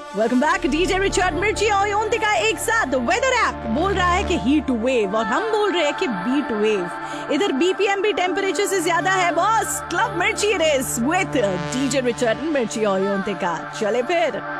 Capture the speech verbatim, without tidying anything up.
Welcome back. DJ Richard मिर्ची और योन्तिका एक साथ। वेदर ऐप बोल रहा है कि हीट वेव और हम बोल रहे हैं कि बीट वेव। इधर बीपीएम भी टेम्परेचर से ज्यादा है बॉस। क्लब मिर्ची it is with DJ Richard मिर्ची और योन्तिका। चले फिर।